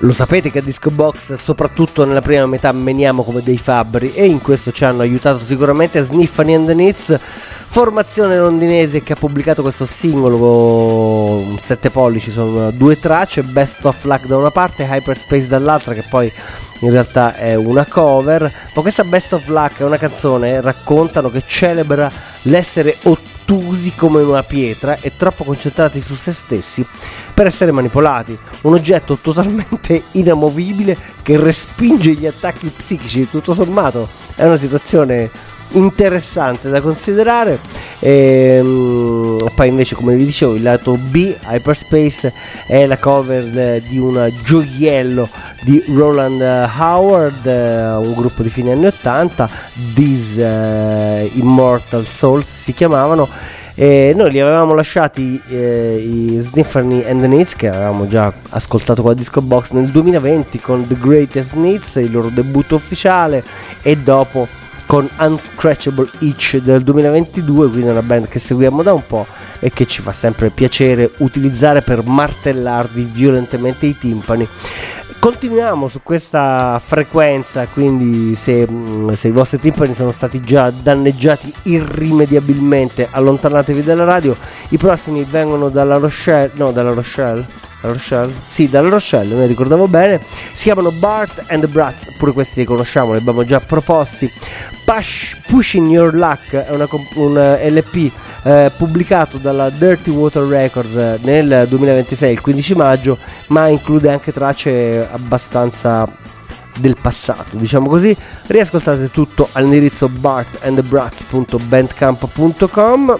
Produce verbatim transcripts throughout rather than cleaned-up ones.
Lo sapete che a Disco Box, soprattutto nella prima metà, meniamo come dei fabbri, e in questo ci hanno aiutato sicuramente Sniffany and the Needs, formazione londinese che ha pubblicato questo singolo sette pollici, sono due tracce, Best of Luck da una parte, Hyperspace dall'altra, che poi in realtà è una cover. Ma questa Best of Luck è una canzone, raccontano, che celebra l'essere ottusi come una pietra e troppo concentrati su se stessi per essere manipolati, un oggetto totalmente inamovibile che respinge gli attacchi psichici. Tutto sommato è una situazione interessante da considerare. E, um, poi invece, come vi dicevo, il lato B, Hyperspace, è la cover di un gioiello di Roland Howard, un gruppo di fine anni ottanta, These uh, Immortal Souls si chiamavano. E noi li avevamo lasciati, eh, i Sniffany and the Needs, che avevamo già ascoltato qua a Disco Box nel duemilaventi con The Greatest Needs, il loro debutto ufficiale, e dopo con Unscratchable Itch del duemilaventidue, quindi una band che seguiamo da un po' e che ci fa sempre piacere utilizzare per martellarvi violentemente i timpani. Continuiamo su questa frequenza, quindi se, se i vostri timpani sono stati già danneggiati irrimediabilmente, allontanatevi dalla radio. I prossimi vengono dalla Rochelle, no dalla Rochelle, dalla Rochelle? Sì, dalla Rochelle, ne ricordavo bene. Si chiamano Bart and the Brats, pure questi li conosciamo, li abbiamo già proposti. Push, Pushing Your Luck è una, un L P eh, pubblicato dalla Dirty Water Records nel duemilaventisei, il quindici maggio, ma include anche tracce abbastanza del passato, diciamo così. Riascoltate tutto all'indirizzo bart and the brats punto bandcamp punto com.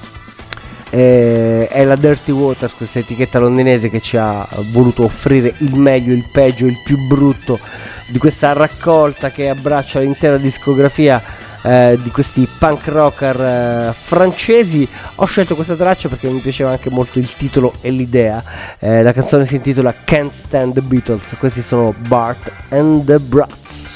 Eh, è la Dirty Waters, questa etichetta londinese, che ci ha voluto offrire il meglio, il peggio, il più brutto di questa raccolta che abbraccia l'intera discografia eh, di questi punk rocker eh, francesi. Ho scelto questa traccia perché mi piaceva anche molto il titolo e l'idea. Eh, la canzone si intitola Can't Stand the Beatles. Questi sono Bart and the Brats.